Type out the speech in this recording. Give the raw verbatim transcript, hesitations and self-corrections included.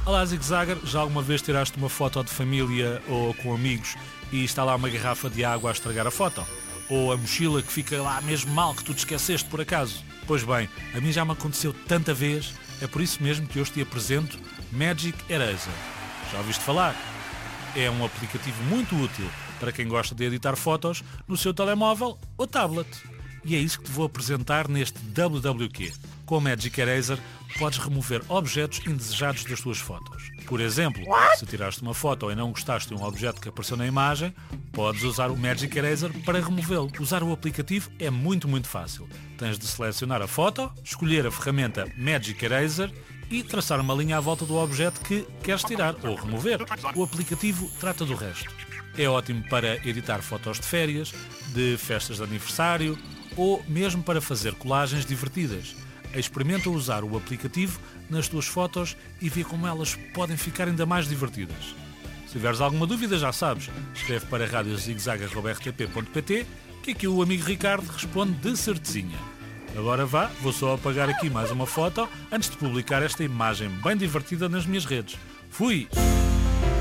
Olá, Zig Zagger, já alguma vez tiraste uma foto de família ou com amigos e está lá uma garrafa de água a estragar a foto? Ou a mochila que fica lá mesmo mal que tu te esqueceste por acaso? Pois bem, a mim já me aconteceu tanta vez, é por isso mesmo que hoje te apresento Magic Eraser. Já ouviste falar? É um aplicativo muito útil para quem gosta de editar fotos no seu telemóvel ou tablet. E é isso que te vou apresentar neste W W Q. Com o Magic Eraser podes remover objetos indesejados das tuas fotos. Por exemplo, se tiraste uma foto e não gostaste de um objeto que apareceu na imagem, podes usar o Magic Eraser para removê-lo. Usar o aplicativo é muito, muito fácil. Tens de selecionar a foto, escolher a ferramenta Magic Eraser e traçar uma linha à volta do objeto que queres tirar ou remover. O aplicativo trata do resto. É ótimo para editar fotos de férias, de festas de aniversário ou mesmo para fazer colagens divertidas. Experimenta usar o aplicativo nas tuas fotos e vê como elas podem ficar ainda mais divertidas. Se tiveres alguma dúvida, já sabes, escreve para rádio zigzag arroba r t p ponto p t que aqui o amigo Ricardo responde de certezinha. Agora vá, vou só apagar aqui mais uma foto antes de publicar esta imagem bem divertida nas minhas redes. Fui!